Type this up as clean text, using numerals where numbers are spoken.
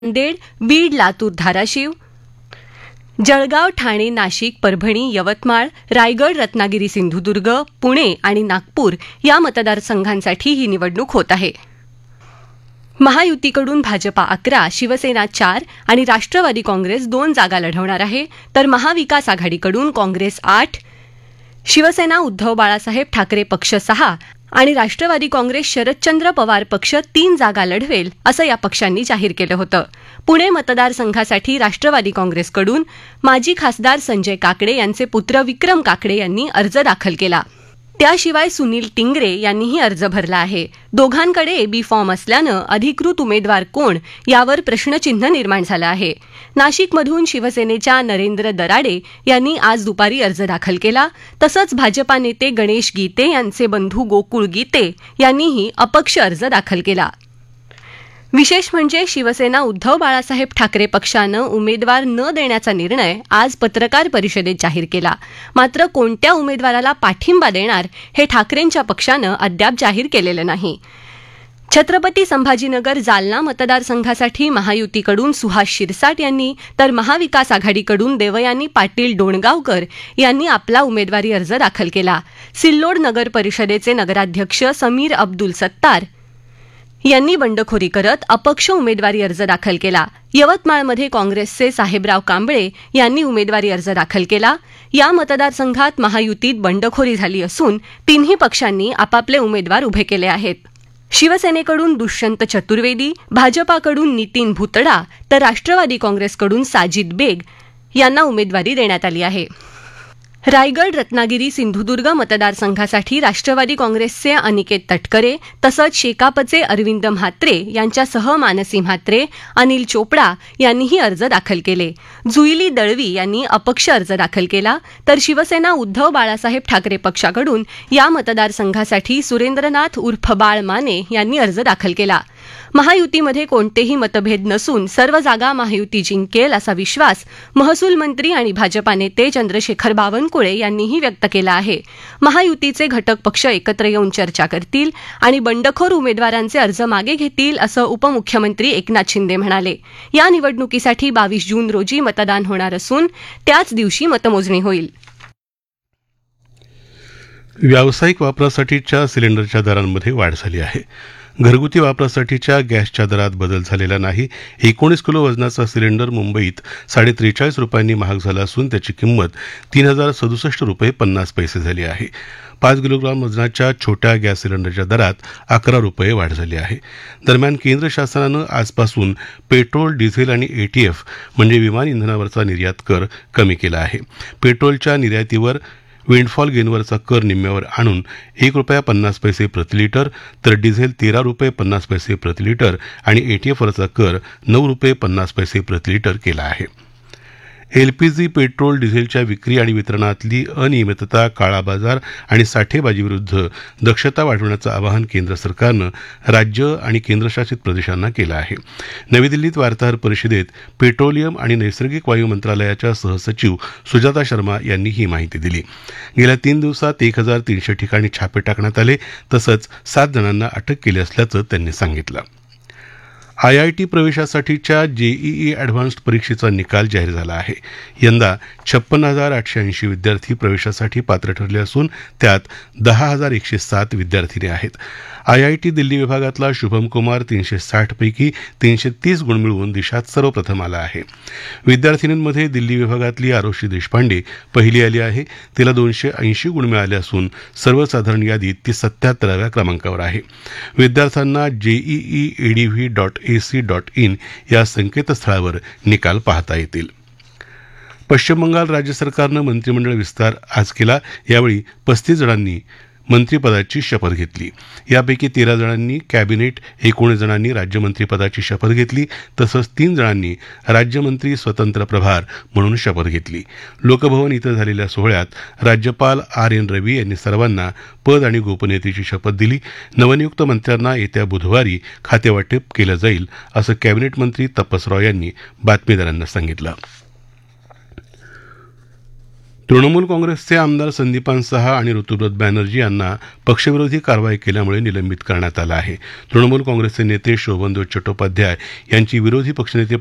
नांदेड, बीड, लातूर, धाराशिव, जळगाव, ठाणे, नाशिक, परभणी, यवतमाळ, रायगड, रत्नागिरी, सिंधुदुर्ग, पुणे आणि नागपूर या मतदारसंघांसाठी ही निवडणूक होत आहे. महायुतीकडून भाजपा 11, शिवसेना 4 आणि राष्ट्रवादी काँग्रेस 2 जागा लढवणार आहे, तर महाविकास आघाडीकडून काँग्रेस 8, शिवसेना उद्धव बाळासाहेब ठाकरे पक्ष 6 आणि राष्ट्रवादी काँग्रेस शरदचंद्र पवार पक्ष 3 जागा लढवेल, असं या पक्षांनी जाहीर केलं होतं. पुणे मतदारसंघासाठी राष्ट्रवादी काँग्रेसकडून माजी खासदार संजय काकडे यांचे पुत्र विक्रम काकडे यांनी अर्ज दाखल केला. त्याशिवाय सुनील टिंगरे यांनीही अर्ज भरला आहे. दोघांकडे एबी फॉर्म असल्यानं अधिकृत उमेदवार कोण यावर प्रश्नचिन्ह निर्माण झालं आहे. नाशिकमधून शिवसेनेच्या नरेंद्र दराडे यांनी आज दुपारी अर्ज दाखल केला. तसंच भाजपा नेते गणेश गीते यांचे बंधू गोकुळ गीते यांनीही अपक्ष अर्ज दाखल केला. विशेष म्हणजे शिवसेना उद्धव बाळासाहेब ठाकरे पक्षानं उमेदवार न देण्याचा निर्णय आज पत्रकार परिषदेत जाहीर केला. मात्र कोणत्या उमेदवाराला पाठिंबा देणार हे ठाकरेंच्या पक्षानं अद्याप जाहीर केलेलं नाही. छत्रपती संभाजीनगर जालना मतदारसंघासाठी महायुतीकडून सुहास शिरसाट यांनी तर महाविकास आघाडीकडून देवयानी पाटील डोणगावकर यांनी आपला उमेदवारी अर्ज दाखल केला. सिल्लोड नगर परिषदेचे नगराध्यक्ष समीर अब्दुल सत्तार यांनी बंडखोरी करत अपक्ष उमेदवारी अर्ज दाखल केला. यवतमाळमध्ये काँग्रेसचे साहेबराव कांबळे यांनी उमेदवारी अर्ज दाखल केला. या मतदारसंघात महायुतीत बंडखोरी झाली असून तिन्ही पक्षांनी आपापले उमेदवार उभे केले आहेत. शिवसेनेकडून दुष्यंत चतुर्वेदी, भाजपाकडून नितीन भुतडा तर राष्ट्रवादी काँग्रेसकडून साजिद बेग यांना उमेदवारी देण्यात आली आहे. रायगड, रत्नागिरी, सिंधुदुर्ग मतदारसंघासाठी राष्ट्रवादी काँग्रेसचे अनिकेत तटकरे तसंच शेकापचे अरविंद म्हात्रे यांच्यासह मानसी म्हात्रे, अनिल चोपडा यांनीही अर्ज दाखल केले. जुईली दळवी यांनी अपक्ष अर्ज दाखल केला. तर शिवसेना उद्धव बाळासाहेब ठाकरे पक्षाकडून या मतदारसंघासाठी सुरेंद्रनाथ उर्फ बाळ माने यांनी अर्ज दाखल केला. महायुतीमध्ये कोणतेही मतभेद नसून सर्व जागा महायुती जिंकेल असा विश्वास महसूल मंत्री आणि भाजपा नेते चंद्रशेखर बावनकुळे यांनीही व्यक्त केला आहे. महायुतीचे घटक पक्ष एकत्र येऊन चर्चा करतील आणि बंडखोर उमेदवारांचे अर्ज मागे घेतील असं उपमुख्यमंत्री एकनाथ शिंदे म्हणाले. या निवडणुकीसाठी 22 जून रोजी मतदान होणार असून त्याच दिवशी मतमोजणी होईल. व्यावसायिक वापरासाठीच्या सिलेंडरच्या दरांमध्ये वाढ झाली आहे. घरगुती वापरासाठीच्या गॅसच्या दरात बदल झालेला नाही. 19 किलो वजनाचा सिलेंडर मुंबईत 43.5 रुपयांनी महाग झाला असून त्याची किंमत 3067 रुपये 50 पैसे झाली आहे. 5 किलोग्राम वजनाच्या छोट्या गॅस सिलेंडरच्या दरात 11 रुपये वाढ झाली आहे. दरम्यान केंद्र शासनानं आजपासून पेट्रोल, डिझेल आणि एटीएफ म्हणजे विमान इंधनावरचा निर्यात कर कमी केला आहे. पेट्रोलच्या निर्यातीवर विंडफॉल गेनवरचा कर निम्म्यावर आणून 1 रुपया 50 पैसे प्रतिलिटर, तर डिझेल 13 रुपये 50 पैसे प्रतिलिटर आणि एटीएफवरचा कर 9 रुपये 50 पैसे प्रतिलिटर केला आहे. एलपीजी, पेट्रोल, डिझेलच्या विक्री आणि वितरणातली अनियमितता, काळाबाजार आणि साठेबाजीविरुद्ध दक्षता वाढवण्याचं आवाहन केंद्र सरकारनं राज्य आणि केंद्रशासित प्रदेशांना केलं आहे. नवी दिल्लीत वार्ताहर परिषदेत पेट्रोलियम आणि नैसर्गिक वायू मंत्रालयाच्या सहसचिव सुजाता शर्मा यांनी ही माहिती दिली. गेल्या 3 दिवसात 1300 ठिकाणी छापे टाकण्यात आले तसंच 7 जणांना अटक केली असल्याचं त्यांनी सांगितलं. आयआयटी प्रवेशासाठीच्या जेईई ॲडव्हान्स्ड परीक्षेचा निकाल जाहीर झाला आहे. यंदा 56,880 विद्यार्थी प्रवेशासाठी पात्र ठरले असून त्यात 10,107 विद्यार्थिनी आहेत. आयआयटी दिल्ली विभागातला शुभम कुमार 360 पैकी 330 गुण मिळवून देशात सर्वप्रथम आला आहे. विद्यार्थिनींमध्ये दिल्ली विभागातली आरोशी देशपांडे पहिली आली आहे. तिला 280 गुण मिळाले असून सर्वसाधारण यादीत ती 77व्या क्रमांकावर आहे. विद्यार्थ्यांना JEE-EDV.AC.in या संकेतस्थळावर निकाल पाहता येतील. पश्चिम बंगाल राज्य सरकारनं मंत्रिमंडळ विस्तार आज केला. यावेळी 35 जणांनी मंत्रिपदाची शपथ घेतली. यापैकी 13 जणांनी कॅबिनेट, 19 जणांनी राज्यमंत्रीपदाची शपथ घेतली तसंच 3 जणांनी राज्यमंत्री स्वतंत्र प्रभार म्हणून शपथ घेतली. लोकभवन इथं झालेल्या सोहळ्यात राज्यपाल RN रवी यांनी सर्वांना पद आणि गोपनीयतेची शपथ दिली. नवनियुक्त मंत्र्यांना येत्या बुधवारी खातेवाटप केलं जाईल असं कॅबिनेट मंत्री तपस रॉय यांनी बातमीदारांना सांगितलं. तृणमूल काँग्रेसचे आमदार संदीपान सहा आणि ऋतुव्रत बॅनर्जी यांना पक्षविरोधी कारवाई केल्यामुळे निलंबित करण्यात आलं आहे. तृणमूल काँग्रेसचे नेते शोभनदेव चट्टोपाध्याय यांची विरोधी पक्षनेते